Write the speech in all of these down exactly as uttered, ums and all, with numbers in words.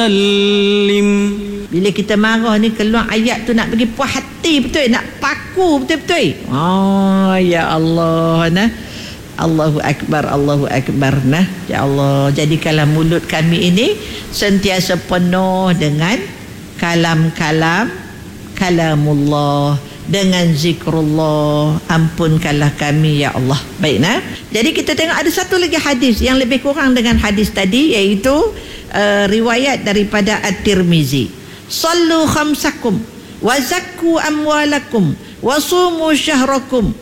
Bila kita marah ni keluar ayat tu nak bagi puas hati betul, nak paku betul-betul. Oh ya Allah, nah. Allahu Akbar, Allahu Akbar, nah. Ya Allah, jadikanlah mulut kami ini sentiasa penuh dengan kalam-kalam kalamullah, dengan zikrullah. Ampunkanlah kami ya Allah. Baik, nah. Jadi kita tengok ada satu lagi hadis yang lebih kurang dengan hadis tadi, iaitu uh, riwayat daripada At-Tirmizi. Sallu khamsakum wa zakku amwalakum wa sumu syahrakum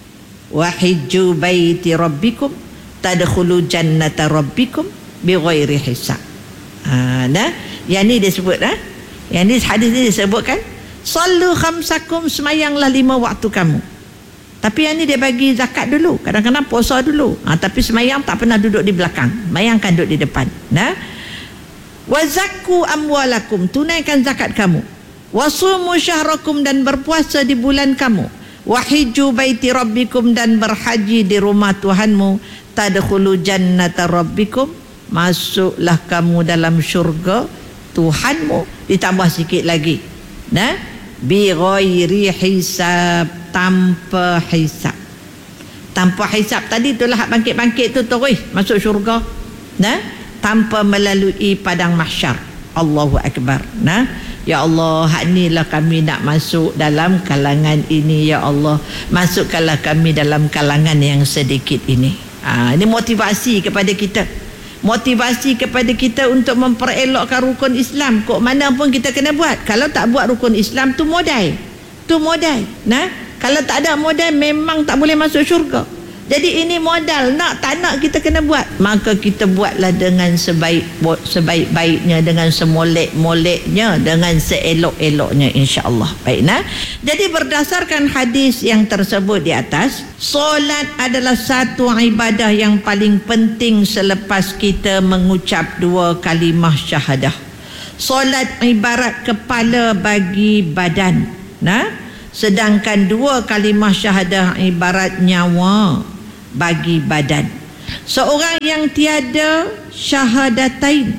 wa hijju baiti rabbikum tadkhulu jannata rabbikum bighairi hisab. Ha, nah, yang ni dia sebut, nah. Yang ni hadis ni disebutkan sallu khamsakum, semayanglah lima waktu kamu. Tapi yang ni dia bagi zakat dulu, kadang-kadang puasa dulu. Ha, tapi semayang tak pernah duduk di belakang, semayang kan duduk di depan. Nah. Wa zakku amwalakum, tunaikan zakat kamu. Wa sumu syahrakum, dan berpuasa di bulan kamu. Wa hijju baiti rabbikum, dan berhaji di rumah Tuhanmu. Tadkhulu jannata rabbikum, masuklah kamu dalam syurga Tuhanmu. Ditambah sikit lagi, nah, bi ghairi hisab, tanpa hisab. Tanpa hisab tadi itulah hak bangkit-bangkit tu terus masuk syurga, nah, tanpa melalui padang mahsyar. Allahu Akbar, nah. Ya Allah, hak inilah kami nak masuk dalam kalangan ini ya Allah. Masukkanlah kami dalam kalangan yang sedikit ini. Ha, ini motivasi kepada kita. Motivasi kepada kita untuk memperelokkan rukun Islam. Kok mana pun kita kena buat. Kalau tak buat rukun Islam tu modal. Tu modal. Nah, kalau tak ada modal memang tak boleh masuk syurga. Jadi ini modal, nak tak nak kita kena buat. Maka kita buatlah dengan sebaik sebaik-baiknya, dengan semolek-moleknya, dengan seelok-eloknya, insya-Allah. Baik, nah. Jadi berdasarkan hadis yang tersebut di atas, solat adalah satu ibadah yang paling penting selepas kita mengucap dua kalimah syahadah. Solat ibarat kepala bagi badan, nah. Sedangkan dua kalimah syahadah ibarat nyawa bagi badan. Seorang yang tiada syahadatain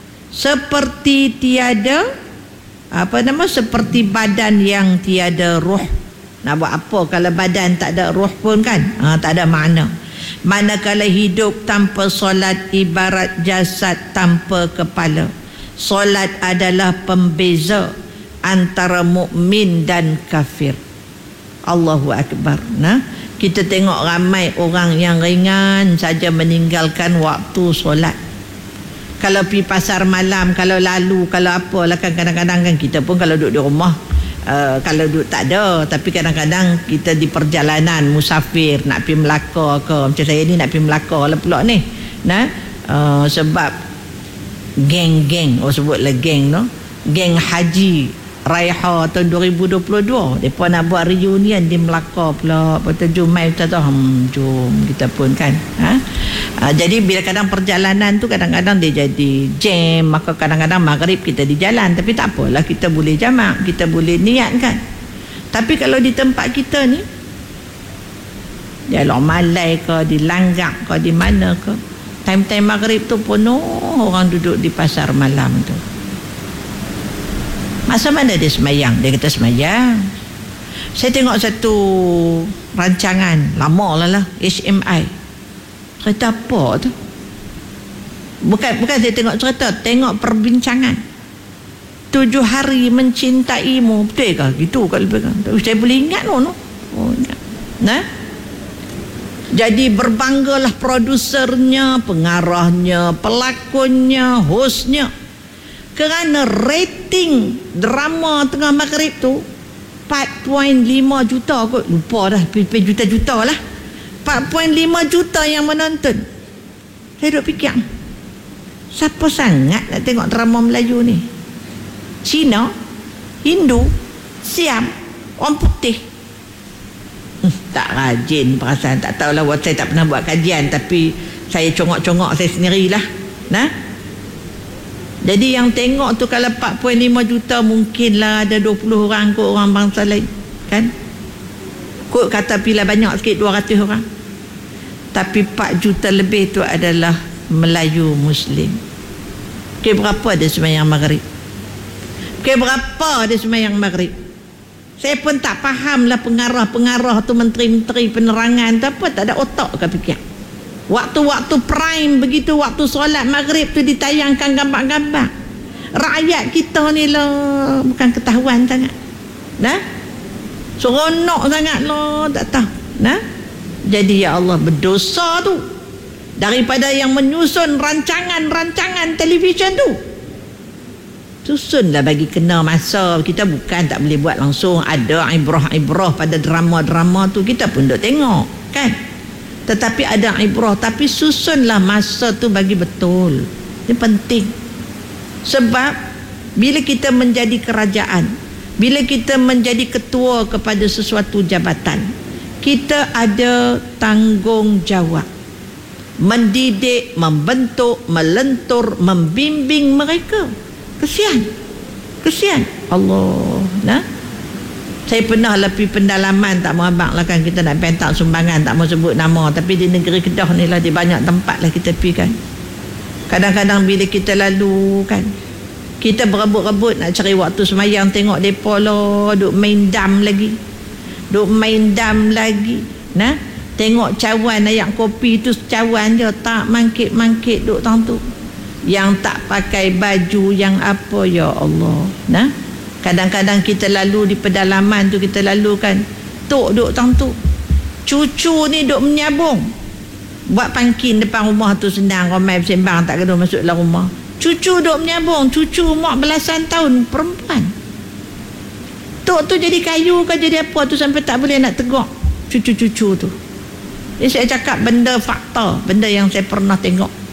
seperti tiada apa nama seperti badan yang tiada roh. Nak buat apa kalau badan tak ada roh pun, kan? Ha, tak ada makna. Manakala hidup tanpa solat ibarat jasad tanpa kepala. Solat adalah pembeza antara mukmin dan kafir. Allahu Akbar, nah. Kita tengok ramai orang yang ringan saja meninggalkan waktu solat. Kalau pergi pasar malam, kalau lalu, kalau apalah, kan kadang-kadang kan kita pun kalau duduk di rumah, uh, kalau duduk tak ada, tapi kadang-kadang kita di perjalanan musafir nak pergi Melaka ke, macam saya ni nak pergi Melaka lah pula ni, nah, uh, sebab geng-geng, oh sebutlah geng, no, geng haji Raiha tahun dua ribu dua puluh dua, mereka nak buat reunion di Melaka pula. Lepas tu jom kita tahu, hmm, jom kita pun, kan, ha? Ha, jadi bila kadang perjalanan tu kadang-kadang dia jadi jam, maka kadang-kadang maghrib kita di jalan. Tapi tak apalah, kita boleh jamak, kita boleh niat, kan. Tapi kalau di tempat kita ni, di Alor Malai ke, di Langgak ke, di mana ke, time-time maghrib tu penuh orang duduk di pasar malam tu. Masa mana dia semayang? Dia kata semayang. Saya tengok satu rancangan lama lah lah, H M I. Cerita apa tu? Bukan bukan saya tengok cerita, tengok perbincangan. Tujuh hari mencintaimu. Betul ke? Gitu kalau lebih kan. Saya boleh ingat no, no? Oh, ingat. Nah. Jadi berbanggalah produsernya, pengarahnya, pelakonnya, hostnya. Kerana rating drama tengah maghrib tu empat perpuluhan lima juta kot. Lupa dah, juta-juta lah. empat perpuluhan lima juta yang menonton. Saya duduk fikir, siapa sangat nak tengok drama Melayu ni? Cina, Hindu, Siam, orang putih. Hmm, tak rajin perasaan. Tak tahulah, saya tak pernah buat kajian, tapi saya congok-congok saya sendirilah. Nah, jadi yang tengok tu kalau empat perpuluhan lima juta, mungkinlah ada dua puluh orang kot orang bangsa lain, kan? Kot kata pilih banyak sikit dua ratus orang. Tapi empat juta lebih tu adalah Melayu Muslim. Pukul berapa dia sembahyang maghrib? Pukul berapa dia sembahyang maghrib? Saya pun tak faham lah pengarah-pengarah tu, menteri-menteri penerangan tu apa, tak ada otak ke fikir. Waktu-waktu prime begitu, waktu solat maghrib tu ditayangkan gambar-gambar. Rakyat kita ni lah bukan ketahuan sangat. Nah? Seronok sangat lah, tak tahu. Nah? Jadi ya Allah, berdosa tu daripada yang menyusun rancangan-rancangan televisyen tu. Susunlah bagi kena masa. Kita bukan tak boleh buat langsung. Ada ibrah-ibrah pada drama-drama tu, kita pun duk tengok kan. Tetapi ada ibrah, tapi susunlah masa tu bagi betul. Ini penting. Sebab bila kita menjadi kerajaan, bila kita menjadi ketua kepada sesuatu jabatan, kita ada tanggungjawab mendidik, membentuk, melentur, membimbing mereka. Kesian, kesian Allah. Nah, saya pernah lebih pendalaman, tak mau abang lah kan, kita nak pentak sumbangan, tak mau sebut nama, tapi di negeri Kedah ni lah, di banyak tempat lah kita pergi kan. Kadang-kadang bila kita lalu kan, kita berebut-rebut nak cari waktu semayang, tengok mereka lah duk main dam lagi, duk main dam lagi. Nah, tengok cawan ayak kopi tu, cawan je tak mangkit-mangkit duk tang tu, yang tak pakai baju yang apa, ya Allah. Nah, kadang-kadang kita lalu di pedalaman tu, kita lalu kan, tok duk tang tu, cucu ni duk menyabung, buat pangkin depan rumah tu senang, ramai bersembang tak kena masuk dalam rumah. Cucu duk menyabung, cucu mak belasan tahun, perempuan. Tok tu jadi kayu ke jadi apa tu sampai tak boleh nak tegur cucu-cucu tu. Jadi saya cakap benda fakta, benda yang saya pernah tengok.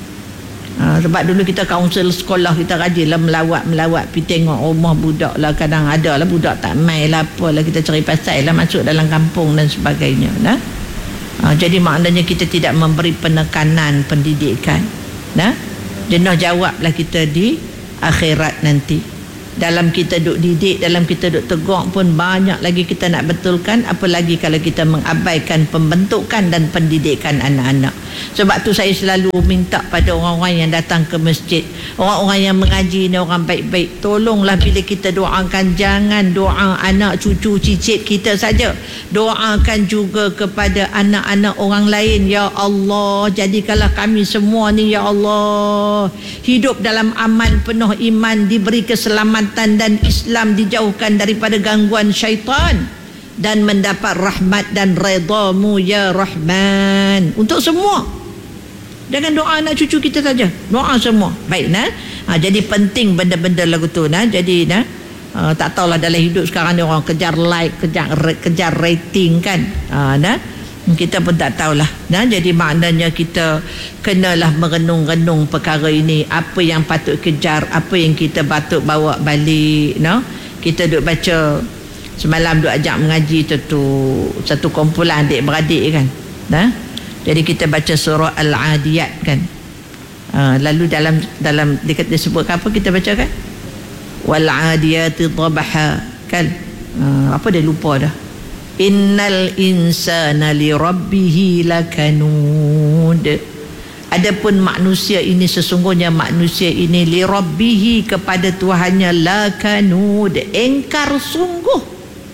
Ha, sebab dulu kita kaunsil sekolah, kita rajinlah melawat-melawat pergi tengok rumah budak lah. Kadang ada lah budak tak main lah, apalah, kita cari pasal lah masuk dalam kampung dan sebagainya. Nah? Ha, jadi maknanya kita tidak memberi penekanan pendidikan. Nah? Jenah jawablah kita di akhirat nanti. Dalam kita duk didik, dalam kita duk tegur pun banyak lagi kita nak betulkan, apalagi kalau kita mengabaikan pembentukan dan pendidikan anak-anak. Sebab tu saya selalu minta pada orang-orang yang datang ke masjid, orang-orang yang mengaji ni, orang baik-baik, tolonglah bila kita doakan, jangan doa anak cucu cicit kita saja, doakan juga kepada anak-anak orang lain. Ya Allah, jadikanlah kami semua ni ya Allah hidup dalam aman, penuh iman, diberi keselamatan dan Islam, dijauhkan daripada gangguan syaitan, dan mendapat rahmat dan redha-Mu ya Rahman. Untuk semua, jangan doa anak cucu kita saja, doa semua. Baik nah. Ha, jadi penting benda-benda lagu tu nah. Jadi nah, ha, tak tahulah dalam hidup sekarang ni orang kejar like, kejar kejar rating kan. Ha, nah. Kita pun tak tahulah. Nah, jadi maknanya kita kenalah merenung-renung perkara ini, apa yang patut kejar, apa yang kita patut bawa balik. No? Kita duk baca semalam, duk ajak mengaji tu, tu satu kumpulan adik-beradik kan. Nah? Jadi kita baca surah Al-Adiyat kan. Uh, lalu dalam dalam dia, dia sebut apa kita baca kan? Wal adiyati dhabha kan. Uh, apa dia lupa dah. Innal insana li rabbihi lakanud. Adapun manusia ini, sesungguhnya manusia ini li rabbihi, kepada Tuhannya, lakanud, engkar sungguh.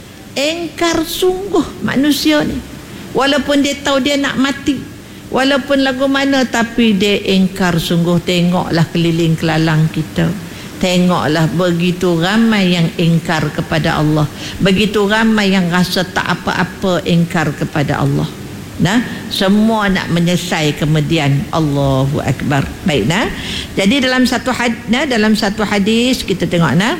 Engkar sungguh manusia ni. Walaupun dia tahu dia nak mati, walaupun lagu mana, tapi dia engkar sungguh. Tengoklah keliling kelalang kita, tengoklah begitu ramai yang engkar kepada Allah, begitu ramai yang rasa tak apa-apa engkar kepada Allah. Nah, semua nak menyesai kemudian. Allahu Akbar. Baik nah. Jadi dalam satu hadis, nah, dalam satu hadis kita tengok nah,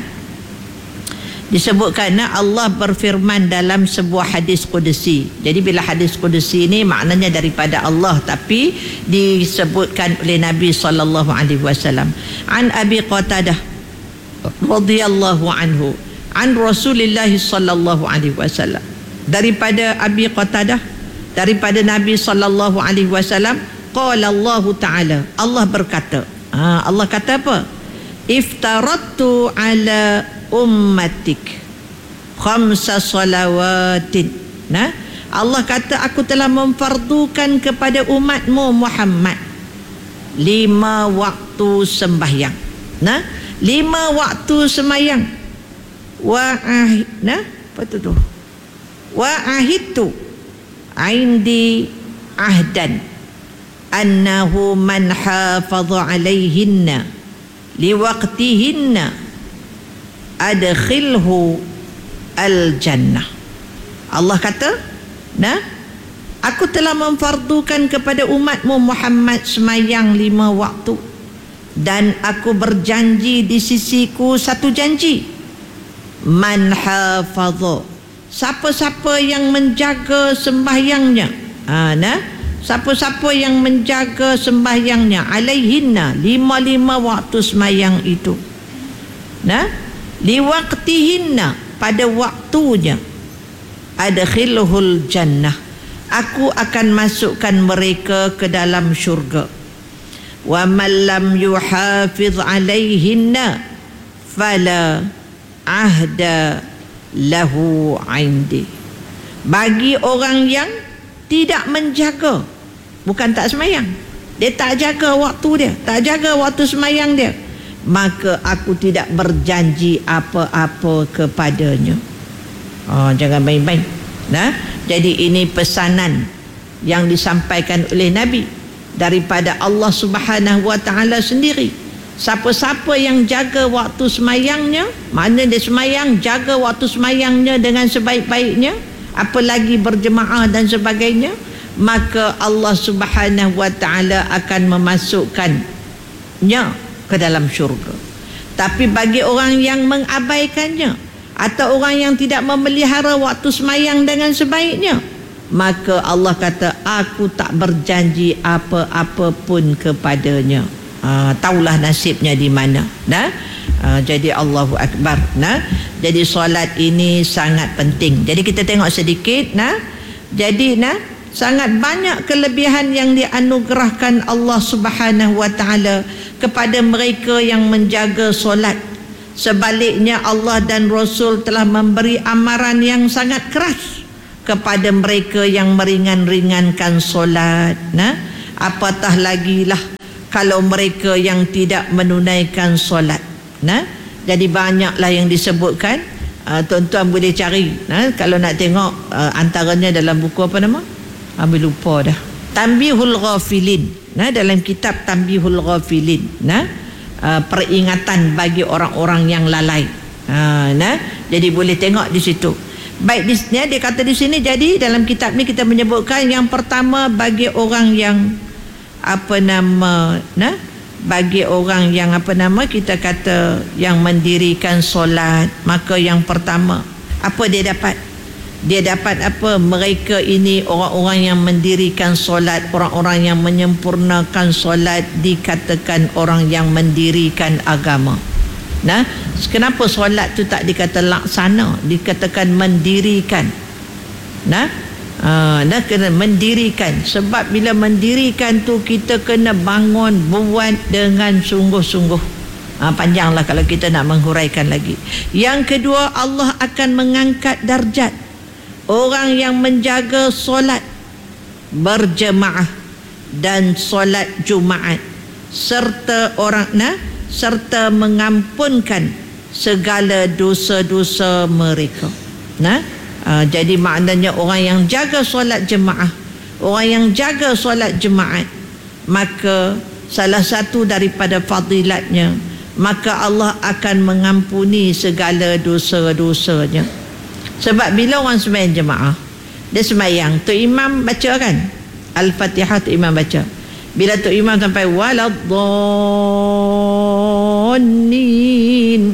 disebutkan nah, Allah berfirman dalam sebuah hadis qudsi. Jadi bila hadis qudsi ni maknanya daripada Allah, tapi disebutkan oleh Nabi sallallahu alaihi wasallam. An Abi Qatadah radhiyallahu anhu an Rasulillah sallallahu alaihi wasallam, daripada Abi Qatadah, daripada Nabi sallallahu alaihi wasallam, qala Allah taala, Allah berkata, ha, Allah kata apa? Iftaratu ala ummatik khamsa salawatin. Nah, Allah kata, aku telah memfardukan kepada umatmu Muhammad lima waktu sembahyang. Nah, lima waktu semayang. Wa ahid, nah, apa tu tu? Wa ahidtu indi ahdan annahu man hafadha alaihinna liwaqtihinna adkhilhu al-jannah. Allah kata, nah, aku telah memfardukan kepada umatmu Muhammad semayang lima waktu, dan aku berjanji di sisiku satu janji, man hafadha, siapa-siapa yang menjaga sembahyangnya, ha, nah, siapa-siapa yang menjaga sembahyangnya, alaihinna, lima-lima waktu sembahyang itu, nah, liwaqtihinna, pada waktunya, adkhilhul jannah, aku akan masukkan mereka ke dalam syurga. Wa man lam yuhafiz alaihinna fala ahda lahu indi. Bagi orang yang tidak menjaga, bukan tak semayang, dia tak jaga waktu dia, tak jaga waktu semayang dia, maka aku tidak berjanji apa-apa kepadanya. Oh, jangan main-main. Nah, jadi ini pesanan yang disampaikan oleh Nabi daripada Allah Subhanahu wa taala sendiri. Siapa-siapa yang jaga waktu semayangnya, mana dia semayang, jaga waktu semayangnya dengan sebaik-baiknya, apalagi berjemaah dan sebagainya, maka Allah Subhanahu wa taala akan memasukkannya ke dalam syurga. Tapi bagi orang yang mengabaikannya, atau orang yang tidak memelihara waktu semayang dengan sebaiknya, maka Allah kata, aku tak berjanji apa-apa pun kepadanya. Uh, taulah nasibnya di mana. Nah, uh, jadi Allahu Akbar. Nah, jadi solat ini sangat penting. Jadi kita tengok sedikit. Nah, jadi nah, sangat banyak kelebihan yang dianugerahkan Allah Subhanahu wa taala kepada mereka yang menjaga solat. Sebaliknya, Allah dan Rasul telah memberi amaran yang sangat keras kepada mereka yang meringan-ringankan solat. Nah, apatah lagi lah kalau mereka yang tidak menunaikan solat. Nah, jadi banyaklah yang disebutkan. Uh, tuan-tuan boleh cari. Nah, kalau nak tengok uh, antaranya dalam buku apa nama? Ambil lupa dah. Tanbihul Ghafilin. Nah, dalam kitab Tanbihul Ghafilin. Nah, uh, peringatan bagi orang-orang yang lalai. Uh, nah, jadi boleh tengok di situ. Baik, di sini dia kata di sini, jadi dalam kitab ni kita menyebutkan yang pertama bagi orang yang apa nama, nah, bagi orang yang apa nama, kita kata yang mendirikan solat, maka yang pertama apa dia dapat? Dia dapat apa? Mereka ini orang-orang yang mendirikan solat, orang-orang yang menyempurnakan solat, dikatakan orang yang mendirikan agama. Nah, kenapa solat tu tak dikata laksana, dikatakan mendirikan? Nah, Uh, dah kena mendirikan. Sebab bila mendirikan tu kita kena bangun, buat dengan sungguh-sungguh. uh, Panjanglah kalau kita nak menghuraikan lagi. Yang kedua, Allah akan mengangkat darjat orang yang menjaga solat berjemaah dan solat Jumaat, serta orang nah serta mengampunkan segala dosa-dosa mereka. Nah, Uh, jadi maknanya orang yang jaga solat jemaah, orang yang jaga solat jemaat, maka salah satu daripada fadilatnya, maka Allah akan mengampuni segala dosa-dosanya. Sebab bila orang sembahyang jemaah, dia sembahyang, tu imam baca kan Al-Fatihah, tu imam baca. Bila tu imam sampai waladhdallin,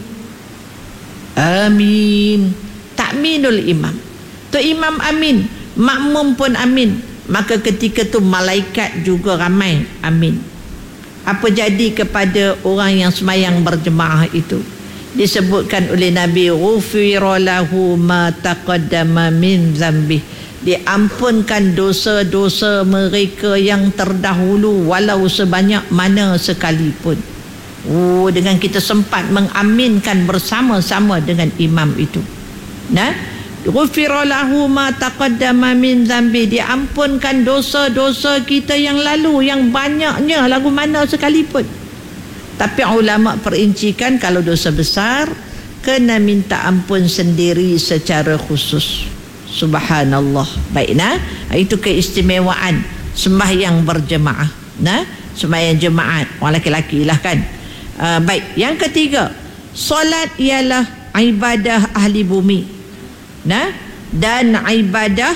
amin, takminul imam, tu imam amin, makmum pun amin, maka ketika tu malaikat juga ramai amin. Apa jadi kepada orang yang sembahyang berjemaah itu? Disebutkan oleh Nabi, ghufira lahu ma taqaddama min dzambi, diampunkan dosa-dosa mereka yang terdahulu walau sebanyak mana sekalipun. Oh, dengan kita sempat mengaminkan bersama-sama dengan imam itu. Nah, ghufira lahu ma taqaddama min dzambi, diampunkan dosa-dosa kita yang lalu, yang banyaknya lagu mana sekalipun. Tapi ulama perincikan kalau dosa besar kena minta ampun sendiri secara khusus. Subhanallah. Baik nah, itu keistimewaan sembahyang berjemaah. Nah, sembahyang jemaat orang lelaki lah kan. Uh, baik, yang ketiga, solat ialah ibadah ahli bumi. Nah, dan ibadah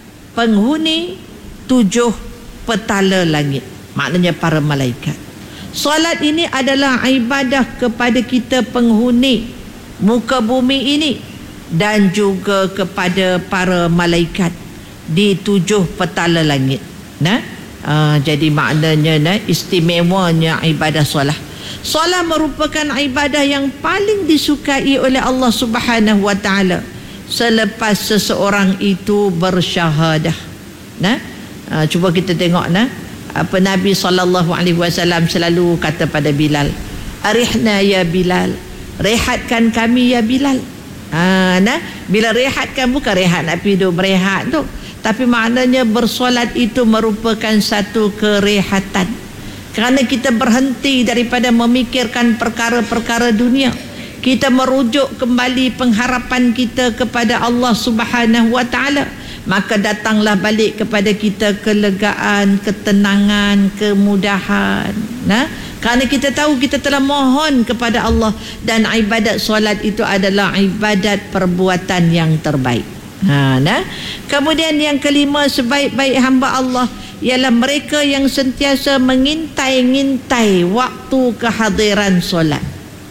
penghuni tujuh petala langit. Maknanya para malaikat. Solat ini adalah ibadah kepada kita penghuni muka bumi ini dan juga kepada para malaikat di tujuh petala langit. Nah, uh, jadi maknanya nah, istimewanya ibadah solat. Solat merupakan ibadah yang paling disukai oleh Allah Subhanahu wa taala selepas seseorang itu bersyahadah. Nah, uh, cuba kita tengok nah, apa Nabi sallallahu alaihi wasallam selalu kata pada Bilal, "Arihna ya Bilal." Rehatkan kami ya Bilal. Ha, nah, bila rehatkan bukan rehat nak pergi duduk berehat tu, tapi maknanya bersolat itu merupakan satu kerehatan. Kerana kita berhenti daripada memikirkan perkara-perkara dunia. Kita merujuk kembali pengharapan kita kepada Allah Subhanahu wa taala. Maka datanglah balik kepada kita kelegaan, ketenangan, kemudahan. Nah, kerana kita tahu kita telah mohon kepada Allah dan ibadat solat itu adalah ibadat perbuatan yang terbaik. Ha, nah. Kemudian yang kelima, sebaik-baik hamba Allah ialah mereka yang sentiasa mengintai-ngintai waktu kehadiran solat.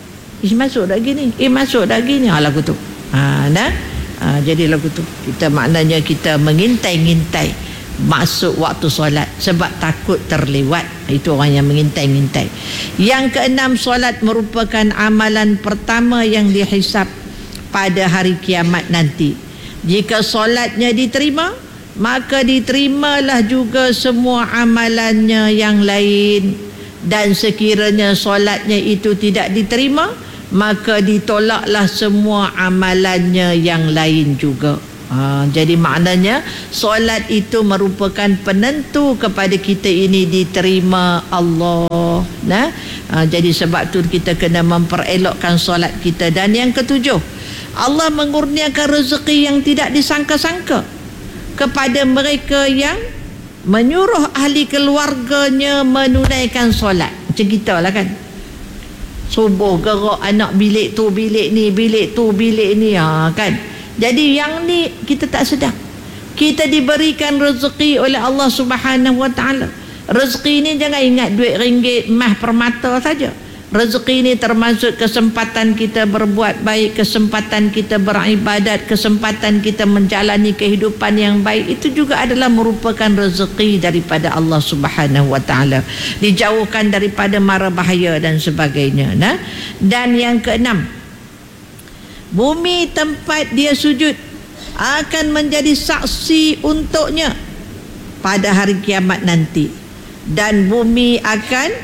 Eh masuk dah gini, eh masuk dah gini. Ha, lagu tu. Ha, nah. Ha, jadi lagu tu kita maknanya kita mengintai-ngintai masuk waktu solat sebab takut terlewat. Itu orang yang mengintai-ngintai. Yang keenam, solat merupakan amalan pertama yang dihisap pada hari kiamat nanti. Jika solatnya diterima, maka diterimalah juga semua amalannya yang lain. Dan sekiranya solatnya itu tidak diterima, maka ditolaklah semua amalannya yang lain juga. Ha, jadi maknanya solat itu merupakan penentu kepada kita ini diterima Allah. Nah, ha, jadi sebab tu kita kena memperelokkan solat kita. Dan yang ketujuh, Allah mengurniakan rezeki yang tidak disangka-sangka kepada mereka yang menyuruh ahli keluarganya menunaikan solat. Macam kita lah kan, subuh gerak anak bilik tu bilik ni, bilik tu bilik ni, ha, kan. Jadi yang ni kita tak sedar. Kita diberikan rezeki oleh Allah Subhanahu wa taala. Rezeki ni jangan ingat duit ringgit, emas, permata saja. Rezeki ni termasuk kesempatan kita berbuat baik, kesempatan kita beribadat, kesempatan kita menjalani kehidupan yang baik. Itu juga adalah merupakan rezeki daripada Allah Subhanahu wa taala. Dijauhkan daripada mara bahaya dan sebagainya. Nah, dan yang keenam, bumi tempat dia sujud akan menjadi saksi untuknya pada hari kiamat nanti. Dan bumi akan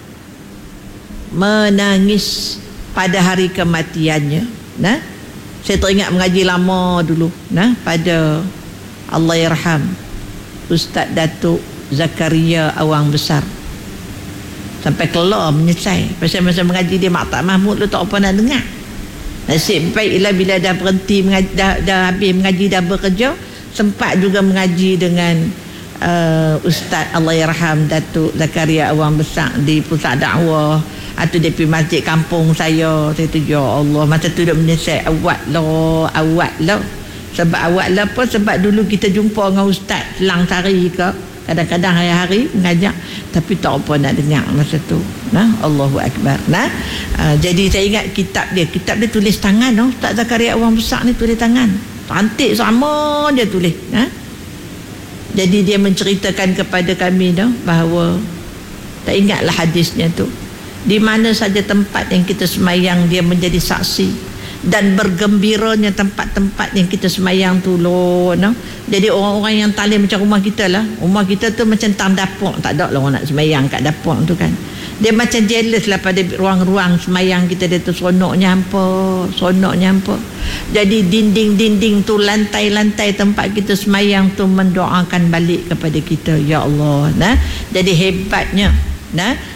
menangis pada hari kematiannya. Nah, saya teringat mengaji lama dulu, nah, pada Allahyarham Ustaz Datuk Zakaria Awang Besar. Sampai kelar menyesal pasal masa mengaji dia Maktab Mahmud lu tak apa nak dengar. Nasib baiklah bila dah berhenti mengaji, dah, dah habis mengaji, dah bekerja, sempat juga mengaji dengan uh, Ustaz Allahyarham Datuk Zakaria Awang Besar di pusat dakwah atau di masjid kampung saya. Saya tu, ya Allah, masa tu dah menyesal, awak lah, awak lah. Sebab awak lah apa? Sebab dulu kita jumpa dengan Ustaz selang sehari ke, kadang-kadang hari-hari mengajar, tapi tak apa nak dengar masa tu. Nah, Allahu Akbar. Nah, uh, jadi saya ingat kitab dia, kitab dia tulis tangan, oh. Ustaz Zakaria Awang Besar ni tulis tangan, cantik sama dia tulis. Nah, jadi dia menceritakan kepada kami dah bahawa, tak ingatlah hadisnya tu, di mana saja tempat yang kita semayang dia menjadi saksi. Dan bergembiranya tempat-tempat yang kita semayang tu loh, no? Jadi orang-orang yang talim macam rumah kita lah, rumah kita tu macam tang dapur, tak ada lah orang nak semayang kat dapur tu kan. Dia macam jealous lah pada ruang-ruang semayang kita, dia tu seronoknya hampa, seronoknya hampa. Jadi dinding-dinding tu, lantai-lantai tempat kita semayang tu mendoakan balik kepada kita, ya Allah. Nah, jadi hebatnya, nah,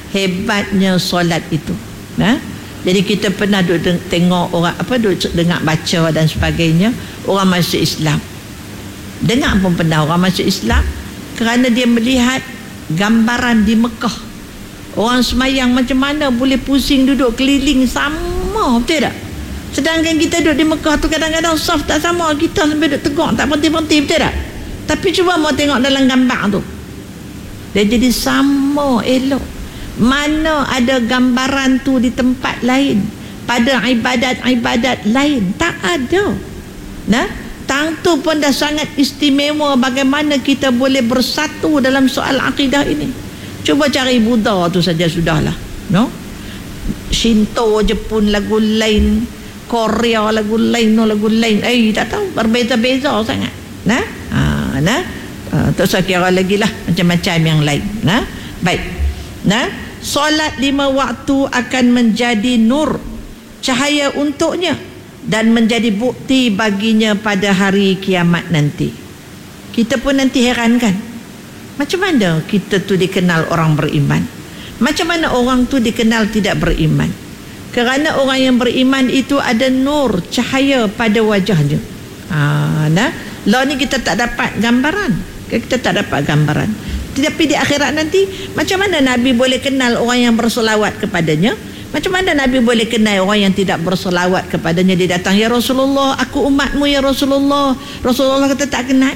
hebatnya solat itu. Nah, jadi kita pernah duduk tengok orang apa duduk dengar baca dan sebagainya, orang masuk Islam. Dengar pun pernah orang masuk Islam kerana dia melihat gambaran di Mekah. Orang semayang macam mana boleh pusing duduk keliling sama, betul tak? Sedangkan kita duduk di Mekah tu kadang-kadang saf tak sama, kita sampai duduk tegak tak berhenti-berhenti, betul tak? Tapi cuba mau tengok dalam gambar tu, dia jadi sama elok. Mana ada gambaran tu di tempat lain, pada ibadat-ibadat lain tak ada. Nah, tang tu pun dah sangat istimewa bagaimana kita boleh bersatu dalam soal akidah ini. Cuba cari Buddha tu saja sudahlah, no? Shinto je pun lagu lain, Korea lagu lain, no lagu lain. Eh tak tahu, berbeza-beza sangat. Nah, ha, nah, ha, tak usah kira lagi lah macam-macam yang lain. Nah, baik. Nah, solat lima waktu akan menjadi nur, cahaya untuknya dan menjadi bukti baginya pada hari kiamat nanti. Kita pun nanti heran kan, macam mana kita tu dikenal orang beriman, macam mana orang tu dikenal tidak beriman. Kerana orang yang beriman itu ada nur, cahaya pada wajahnya. Ha, nah, lah ni kita tak dapat gambaran, kita tak dapat gambaran. Tapi di akhirat nanti, macam mana Nabi boleh kenal orang yang bersolawat kepadanya? Macam mana Nabi boleh kenal orang yang tidak bersolawat kepadanya? Dia datang, ya Rasulullah, aku umatmu ya Rasulullah. Rasulullah kata tak kenal.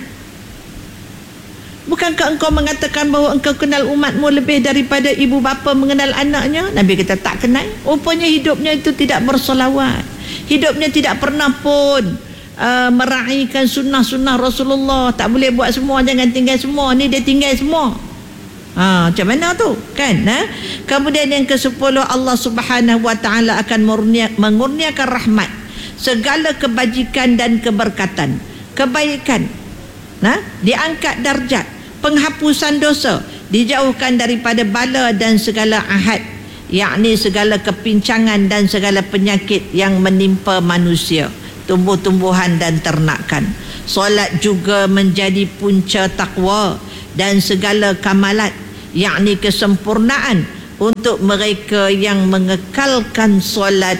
Bukankah engkau mengatakan bahawa engkau kenal umatmu lebih daripada ibu bapa mengenal anaknya? Nabi kata tak kenal. Rupanya hidupnya itu tidak bersolawat, hidupnya tidak pernah pun uh, meraihkan sunnah-sunnah Rasulullah. Tak boleh buat semua, jangan tinggal semua. Ni dia tinggal semua. Ha, macam mana tu kan? Ha? Kemudian yang ke sepuluh, Allah Subhanahu wa taala akan mengurniakan rahmat, segala kebajikan dan keberkatan, kebaikan, nah, diangkat darjat, penghapusan dosa, dijauhkan daripada bala dan segala ahad, yakni segala kepincangan dan segala penyakit yang menimpa manusia, tumbuh-tumbuhan dan ternakan. Solat juga menjadi punca takwa dan segala kamalat, yakni kesempurnaan untuk mereka yang mengekalkan solat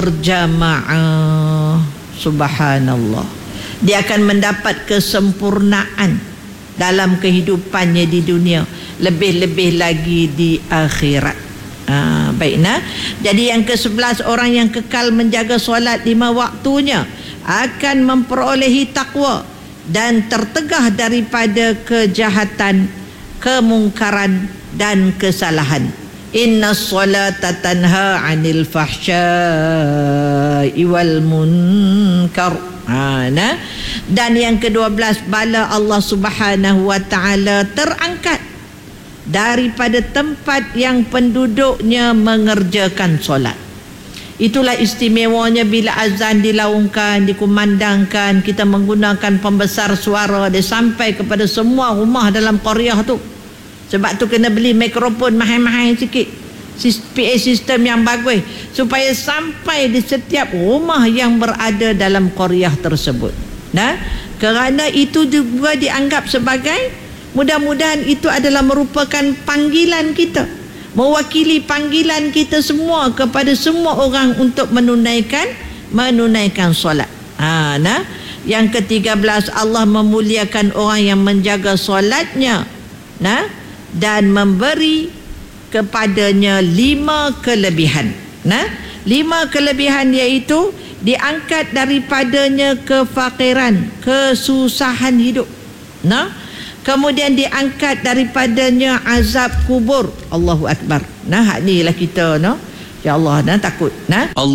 berjamaah. Subhanallah, dia akan mendapat kesempurnaan dalam kehidupannya di dunia, lebih-lebih lagi di akhirat. Ha, baik, nah. Jadi yang ke sebelas, orang yang kekal menjaga solat lima waktunya akan memperolehi takwa dan tertegah daripada kejahatan, kemungkaran dan kesalahan. Inna solata tanha 'anil fahsya'i wal munkar. Ha, nah. Dan yang kedua belas, bala Allah Subhanahu wa taala terangkat daripada tempat yang penduduknya mengerjakan solat. Itulah istimewanya bila azan dilaungkan, dikumandangkan, kita menggunakan pembesar suara dia sampai kepada semua rumah dalam qaryah tu. Sebab tu kena beli mikrofon mahal-mahal sikit, P A sistem yang bagus, supaya sampai di setiap rumah yang berada dalam qaryah tersebut. Nah, kerana itu juga dianggap sebagai, mudah-mudahan itu adalah merupakan panggilan kita, mewakili panggilan kita semua kepada semua orang untuk menunaikan menunaikan solat. Ha, nah, yang ke tiga belas, Allah memuliakan orang yang menjaga solatnya, nah, dan memberi kepadanya lima kelebihan. Nah, lima kelebihan iaitu diangkat daripadanya kefakiran, kesusahan hidup. Nah, kemudian diangkat daripadanya azab kubur. Allahu Akbar. Nah, hak ni lah kita, no? Ya Allah, nah, takut. Nah.